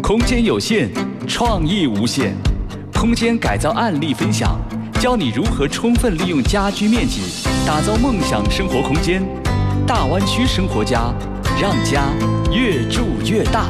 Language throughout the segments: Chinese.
空间有限，创意无限。空间改造案例分享，教你如何充分利用家居面积，打造梦想生活空间。大湾区生活家，让家越住越大。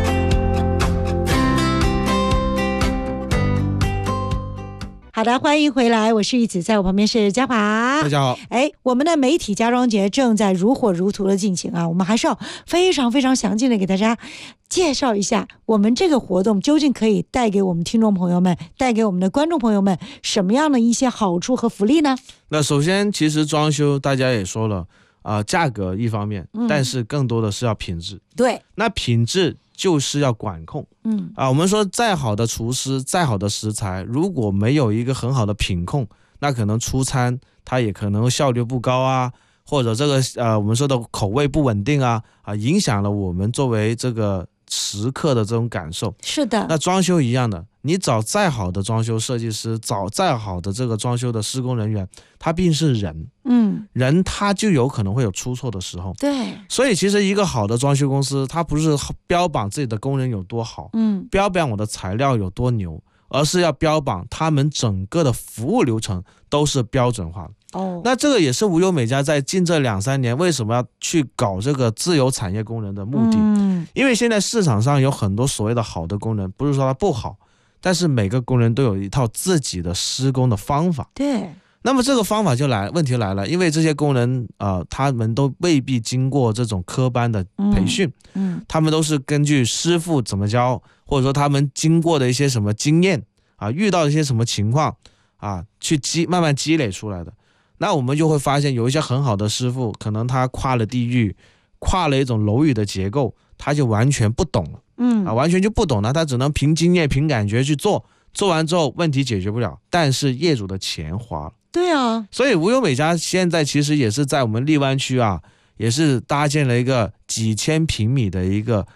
好的，欢迎回来，我是玉子，在我旁边是嘉华。 大家好。 我们的媒体家装节正在如火如荼的进行啊，我们还是要非常非常详尽的给大家介绍一下，我们这个活动究竟可以带给我们听众朋友们，带给我们的观众朋友们什么样的一些好处和福利呢？ 那首先，其实装修大家也说了价格一方面，但是更多的是要品质。 对， 那品质就是要管控。我们说再好的厨师，再好的食材，如果没有一个很好的品控，那可能出餐它也可能效率不高啊，或者这个我们说的口味不稳定啊，影响了我们作为这个食客的这种感受。 是的。 那装修一样的，你找再好的装修设计师，找再好的这个装修的施工人员，他毕竟是人，人他就有可能会有出错的时候。 对， 所以其实一个好的装修公司，他不是标榜自己的工人有多好，标榜我的材料有多牛，而是要标榜他们整个的服务流程都是标准化的。那这个也是无忧美家在近这2-3年为什么要去搞这个自由产业工人的目的。因为现在市场上有很多所谓的好的工人，不是说他不好，但是每个工人都有一套自己的施工的方法。 对。 那么这个方法问题来了，因为这些工人他们都未必经过这种科班的培训，他们都是根据师傅怎么教，或者说他们经过的一些什么经验遇到一些什么情况去慢慢积累出来的。那我们就会发现有一些很好的师傅，可能他跨了地域，跨了一种楼宇的结构，他就完全不懂了，完全就不懂了，他只能凭经验凭感觉去做，做完之后问题解决不了，但是业主的钱花了。 对啊， 所以无忧美家现在其实也是在我们荔湾区也是搭建了一个几千平米的一个